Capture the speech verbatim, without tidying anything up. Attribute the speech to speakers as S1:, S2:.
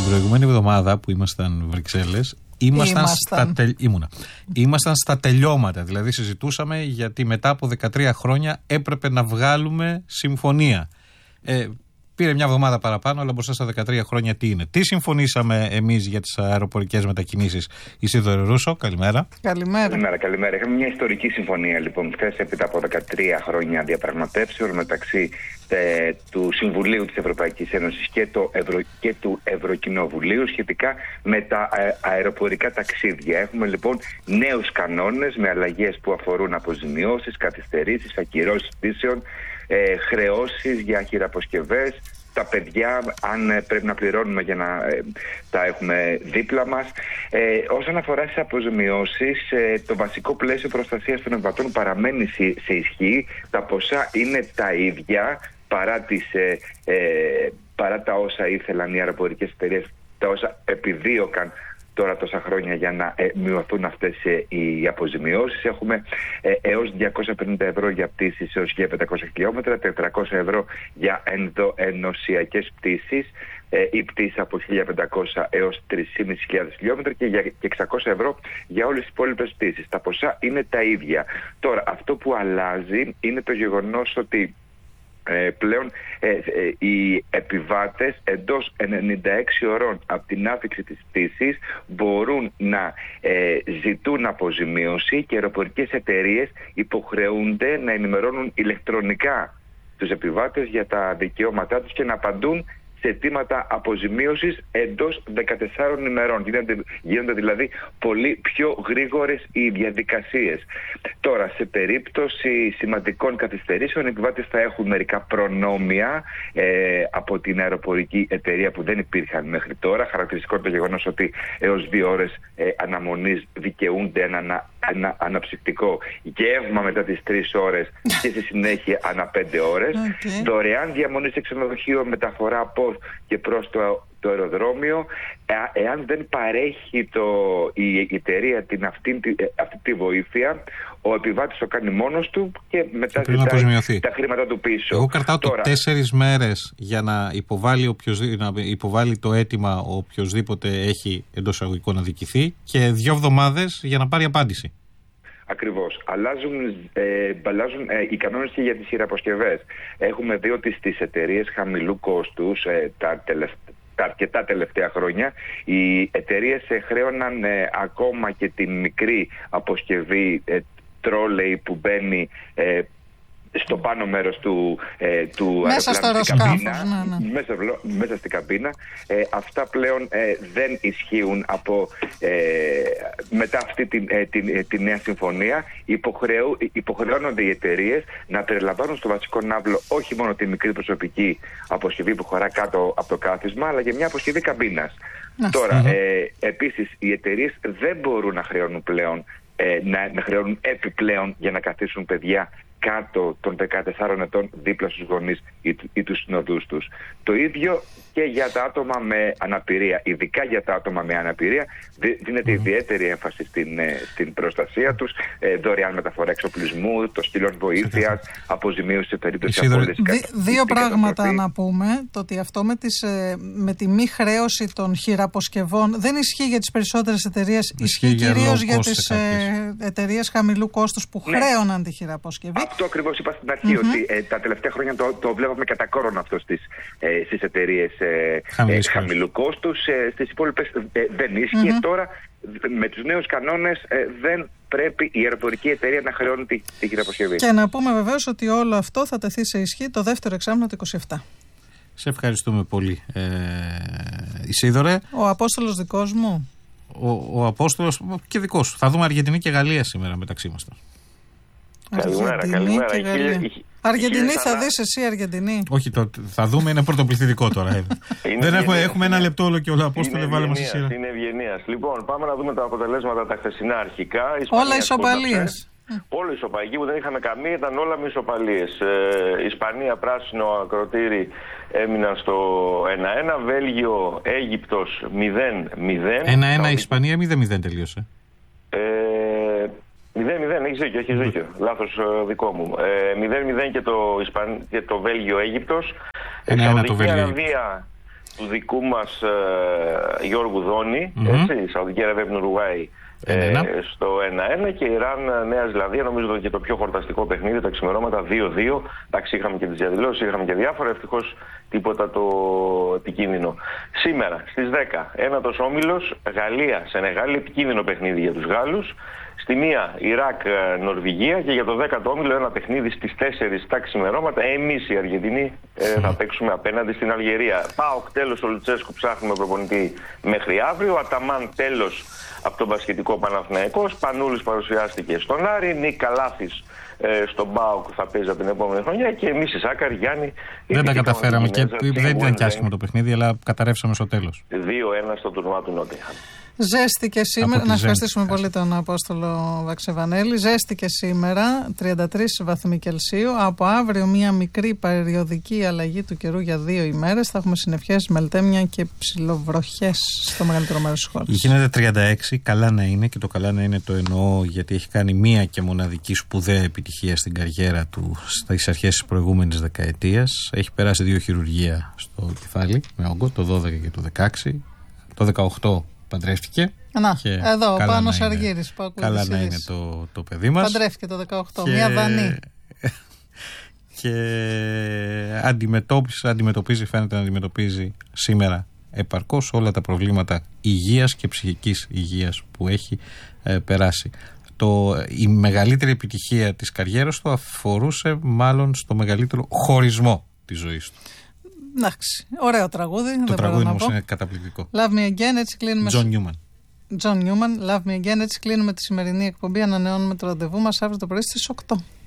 S1: Την προηγούμενη εβδομάδα που ήμασταν Βρυξέλλες, ήμασταν, στα τελ... ήμασταν στα τελειώματα. Δηλαδή συζητούσαμε γιατί μετά από δεκατρία χρόνια έπρεπε να βγάλουμε συμφωνία. Ε, πήρε μια εβδομάδα παραπάνω, αλλά μπροστά στα δεκατρία χρόνια τι είναι. Τι συμφωνήσαμε εμείς για τις αεροπορικές μετακινήσεις? Ισίδωρε Ρούσο, καλημέρα.
S2: Καλημέρα.
S3: Καλημέρα, καλημέρα. Είχαμε μια ιστορική συμφωνία λοιπόν χθες, έπειτα από δεκατρία χρόνια διαπραγματεύσεων μεταξύ ε, του Συμβουλίου της Ευρωπαϊκής Ένωσης και, το Ευρω... και του Ευρωκοινοβουλίου σχετικά με τα ε, αεροπορικά ταξίδια. Έχουμε λοιπόν νέους κανόνες με αλλαγές που αφορούν αποζημιώσεις, καθυστερήσεις, ακυρώσεις πτήσεων, ε, χρεώσεις για χειραποσκευές, τα παιδιά αν ε, πρέπει να πληρώνουμε για να ε, τα έχουμε δίπλα μας. Ε, όσον αφορά στις αποζημιώσεις, ε, το βασικό πλαίσιο προστασίας των επιβατών παραμένει σε, σε ισχύ. Τα ποσά είναι τα ίδια παρά, τις, ε, ε, παρά τα όσα ήθελαν οι αεροπορικές εταιρείες, τα όσα επιδίωκαν τώρα τόσα χρόνια για να ε, μειωθούν αυτές ε, οι αποζημιώσεις. Έχουμε ε, έως διακόσια πενήντα ευρώ για πτήσεις έως χίλια πεντακόσια χιλιόμετρα, τετρακόσια ευρώ για ενδοενωσιακές πτήσεις ε, ή πτήσεις από χίλια πεντακόσια έως τρεις χιλιάδες πεντακόσια χιλιόμετρα και, για, και εξακόσια ευρώ για όλες τις υπόλοιπες πτήσεις. Τα ποσά είναι τα ίδια. Τώρα, αυτό που αλλάζει είναι το γεγονός ότι Ε, πλέον ε, ε, οι επιβάτες εντός ενενήντα έξι ωρών από την άφιξη της πτήσης μπορούν να ε, ζητούν αποζημίωση και οι αεροπορικές εταιρείες υποχρεούνται να ενημερώνουν ηλεκτρονικά τους επιβάτες για τα δικαιώματά τους και να απαντούν σε αιτήματα αποζημίωσης εντός δεκατεσσάρων ημερών. Γίνονται, γίνονται δηλαδή πολύ πιο γρήγορες οι διαδικασίες. Τώρα, σε περίπτωση σημαντικών καθυστερήσεων, οι επιβάτες θα έχουν μερικά προνόμια ε, από την αεροπορική εταιρεία που δεν υπήρχαν μέχρι τώρα. Χαρακτηριστικό είναι το γεγονός ότι έως δύο ώρες ε, αναμονής δικαιούνται ένα, ένα, ένα αναψυκτικό γεύμα μετά τις τρεις ώρες και στη συνέχεια ανά πέντε ώρες. Okay. Δωρεάν διαμονή σε ξενοδοχείο, μεταφορά από και προς το, το αεροδρόμιο. Ε, εάν δεν παρέχει το, η, η εταιρεία την, αυτή, αυτή τη βοήθεια, ο επιβάτης το κάνει μόνος του και μετά ζητάει τα χρήματα του πίσω.
S1: Εγώ κρατάω Τώρα, το τέσσερις μέρες για να υποβάλει, να υποβάλει το αίτημα οποιοσδήποτε έχει εντός εισαγωγικών αδικηθεί και δύο εβδομάδες για να πάρει απάντηση.
S3: Ακριβώς. Αλλάζουν, ε, αλλάζουν ε, οι κανόνες και για τις χειραποσκευές. Έχουμε δει ότι στις εταιρείες χαμηλού κόστους ε, τα, τελευταία, τα αρκετά τελευταία χρόνια οι εταιρείες ε, χρέωναν ε, ακόμα και την μικρή αποσκευή ε, τρόλεϊ που μπαίνει ε, στο πάνω μέρος του, ε, του
S2: μέσα στο αεροσκάφος, ναι, ναι.
S3: Μέσα, μέσα στην καμπίνα. Ε, αυτά πλέον ε, δεν ισχύουν από, ε, μετά αυτή τη, ε, τη, ε, τη νέα συμφωνία. Υποχρεώ, υποχρεώνονται οι εταιρείες να περιλαμβάνουν στο βασικό ναύλο όχι μόνο τη μικρή προσωπική αποσκευή που χωρά κάτω από το κάθισμα, αλλά και μια αποσκευή καμπίνας. Να, Τώρα, ε, επίσης, οι εταιρείες δεν μπορούν να χρεώνουν πλέον, ε, να, να χρεώνουν επιπλέον για να καθίσουν παιδιά κάτω των δεκατεσσάρων ετών δίπλα στους γονείς ή, ή τους συνοδούς τους. Το ίδιο και για τα άτομα με αναπηρία. Ειδικά για τα άτομα με αναπηρία δίνεται mm. ιδιαίτερη έμφαση στην, στην προστασία τους, ε, δωρεάν μεταφορά εξοπλισμού, το στυλών βοήθειας, αποζημίωση σε περίπτωση απώλειας.
S2: Δι, δύο πράγματα να πούμε. Το ότι αυτό με, τις, με τη μη χρέωση των χειραποσκευών δεν ισχύει για τις περισσότερες εταιρείες, ισχύει, ισχύει κυρίως για, για τις ε, εταιρείες χαμηλού κόστους που ναι. χρέωναν τη χειραποσκευή.
S3: Αυτό ακριβώς είπα στην αρχή, mm-hmm. ότι ε, τα τελευταία χρόνια το, το βλέπαμε κατά κόρον αυτό στις, ε, στις εταιρείες ε, ε, χαμηλού κόστους. Ε, στις υπόλοιπες ε, δεν ίσχυε. Mm-hmm. Τώρα με τους νέους κανόνες ε, δεν πρέπει η αεροπορική εταιρεία να χρεώνει τη, τη χειραποσκευή.
S2: Και να πούμε βεβαίως ότι όλο αυτό θα τεθεί σε ισχύ το δεύτερο εξάμηνο του είκοσι επτά.
S1: Σε ευχαριστούμε πολύ, ε, Ισίδωρε.
S2: Ο Απόστολος δικός μου.
S1: Ο, ο Απόστολος και δικός σου. Θα δούμε Αργεντινή και Γαλλία σήμερα μεταξύ μας.
S4: Καλημέρα, καλημέρα.
S2: Αργεντινή θα δεις εσύ, Αργεντινή.
S1: Όχι, το, θα δούμε, είναι πρωτοπληθυντικό τώρα. Δεν έχουμε, έχουμε ένα λεπτό όλο και όλα. Απόστολε, βάλε μας εσύ.
S4: Είναι ευγενίας. Λοιπόν, πάμε να δούμε τα αποτελέσματα τα χθεσινά αρχικά.
S2: Όλα ισοπαλίες.
S4: Όλα ισοπαλίες που δεν είχαμε καμία, ήταν όλα με ισοπαλίες. Ε, Ισπανία, πράσινο, ακροτήρι έμειναν στο ένα ένα. Βέλγιο, Αίγυπτος μηδέν μηδέν.
S1: ένα ένα Ισπανία, μηδέν μηδέν τελείωσε.
S4: Ε, μηδέν μηδέν, έχεις δίκιο, έχεις δίκιο. Λάθος δικό μου. Ε, μηδέν μηδέν και το, Ισπαν... και το Βέλγιο Αίγυπτος.
S1: ένα ένα το Βέλγιο.
S4: Αραβία του δικού μας ε, Γιώργου Δόνη,
S1: mm-hmm.
S4: έτσι, Σαουδική Αραβία από την Ουρουγουάη, ε, στο ένα ένα, και Ιράν Νέα Ζηλανδία, νομίζω και το πιο χορταστικό παιχνίδι, τα ξημερώματα δύο δύο. Εντάξει, είχαμε και τις διαδηλώσεις, είχαμε και διάφορα, ευτυχώς τίποτα το επικίνδυνο. Σήμερα στις δέκα, ένατος όμιλος, Γαλλία, Σενεγάλη, επικίνδυνο παιχνίδι για τους Γάλλους. Στη μία Ιράκ, Νορβηγία, και για το δέκατο όμιλο ένα παιχνίδι στις τέσσερις τα ξημερώματα. Εμείς οι Αργεντινοί ε, θα παίξουμε απέναντι στην Αλγερία. ΠΑΟΚ τέλος, ο Λουτσέσκου, ψάχνουμε προπονητή μέχρι αύριο. Αταμάν τέλος από τον μπασκετικό Παναθηναϊκός. Πανούλης παρουσιάστηκε στον Άρη. Νίκ Καλάθης ε, στον ΠΑΟΚ θα παίζει από την επόμενη χρονιά. Και εμείς οι Σάκαροι, Γιάννη.
S1: Δεν τα καταφέραμε και δεν ήταν και άσχημο το παιχνίδι, αλλά καταρρεύσαμε στο τέλος.
S4: δύο ένα στο τουρνουά του Νότιχαμ.
S2: Ζέστηκε σήμερα, να ευχαριστήσουμε πολύ τον Απόστολο Βαξεβανέλη. Ζέστηκε σήμερα, τριάντα τρεις βαθμοί Κελσίου. Από αύριο μια μικρή περιοδική αλλαγή του καιρού για δύο ημέρες. Θα έχουμε συννεφιές, μελτέμια και ψιλοβροχές στο μεγαλύτερο μέρος της χώρας.
S1: Γίνεται τριάντα έξι, καλά να είναι, και το καλά να είναι το εννοώ γιατί έχει κάνει μία και μοναδική σπουδαία επιτυχία στην καριέρα του στις αρχές της προηγούμενης δεκαετίας. Έχει περάσει δύο χειρουργία στο κεφάλι με όγκο, το δώδεκα και το δεκαέξι. Το δεκαοκτώ παντρεύτηκε.
S2: Να, εδώ, ο Πάνος Αργύρης.
S1: Καλά να είναι το, το παιδί μας.
S2: Παντρεύτηκε το δεκαοκτώ, και... μια Δανή.
S1: Και αντιμετώπισε, αντιμετωπίζει, φαίνεται να αντιμετωπίζει σήμερα επαρκώς όλα τα προβλήματα υγείας και ψυχικής υγείας που έχει ε, περάσει. Το, η μεγαλύτερη επιτυχία της καριέρας του αφορούσε μάλλον στο μεγαλύτερο χωρισμό της ζωής του.
S2: Εντάξει, ωραίο τραγούδι.
S1: Το
S2: δεν
S1: τραγούδι
S2: όμως
S1: είναι καταπληκτικό.
S2: Love Me Again, έτσι κλείνουμε.
S1: John Newman.
S2: John Newman, Love Me Again, έτσι κλείνουμε τη σημερινή εκπομπή. Ανανεώνουμε το ραντεβού μας αύριο το πρωί στις οκτώ.